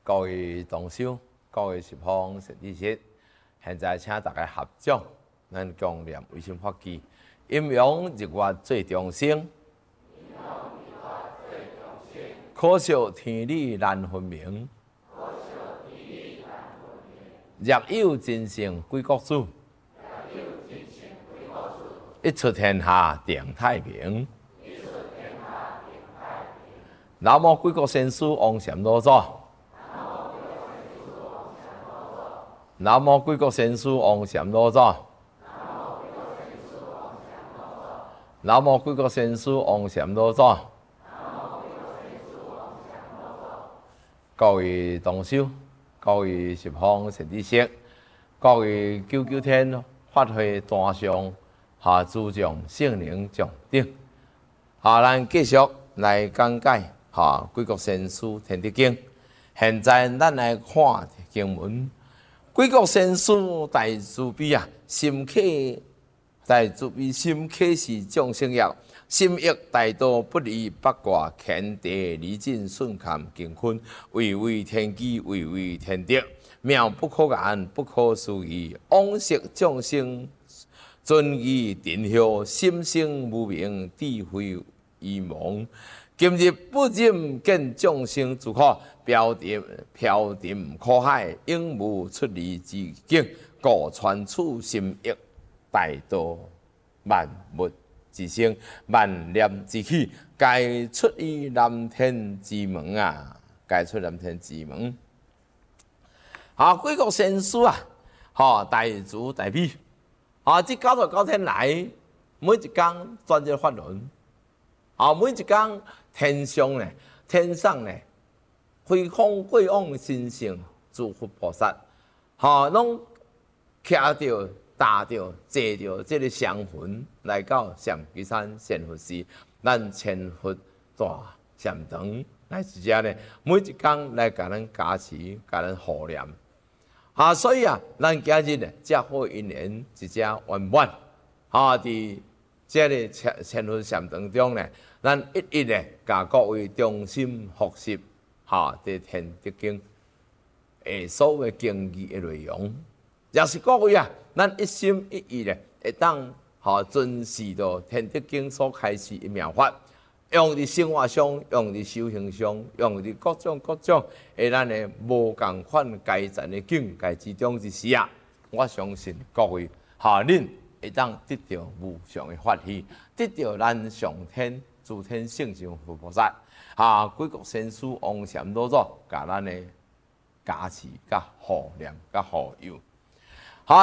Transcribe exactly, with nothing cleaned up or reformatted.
各位同修、各位十方善知识，现在请大家合掌，咱共念唯心法记，阴阳日月最众生，可惜天理难分明。若有真圣归国主，一出天下定太平。南无贵国先师王禅老祖，南无贵国先师王禅老祖，南无贵国先师王禅老祖。各位同修，各位十方善知识，各位九九天法会坛上下诸众圣灵众顶，下咱继续来讲解。哈，贵国先师天地经，现在咱来看经文。贵国先师大慈悲啊，心启大慈悲，心启是众生业，心益大道不离八卦，乾地离尽顺坎乾坤，位位天机，位位天德，妙不可言，不可思议。往昔众生尊仪定效，心生无明，智慧愚蒙。今日不忍见众生之苦，飘沉飘沉苦海，永无出离之境。故传此心益大道，万物之生，万念之起，该出于南天之门啊！该出南天之门。啊，贵国先师啊，哈、哦，大慈大悲啊！这九十九天来，每一天转这法轮。啊，每一天天上呢，天上呢，飞空过往神圣诸佛菩萨，哈，拢徛着、踏着、坐着这个香魂来到上基山仙佛寺，咱千佛大禅堂来直接呢，每一天来甲咱加持、甲咱护念。啊，所以啊，咱今日呢，这好因缘一只圆满，啊，伫这个千千佛禅堂中呢。咱一一咧，甲各位衷心学习，哈，这天德经诶，所有经义诶内容，也是各位啊，咱一心一意咧，会当哈遵循到天德经所开示诶妙法，用伫生活上，用伫修行上，用伫各种各种诶，咱诶无共款阶层诶境界之中之时啊，我相信各位哈，恁会当得到无上诶法喜，得到咱上天。诸天圣上佛菩萨，啊，贵国先师王禅老祖，甲咱的加持、甲护念、甲护佑。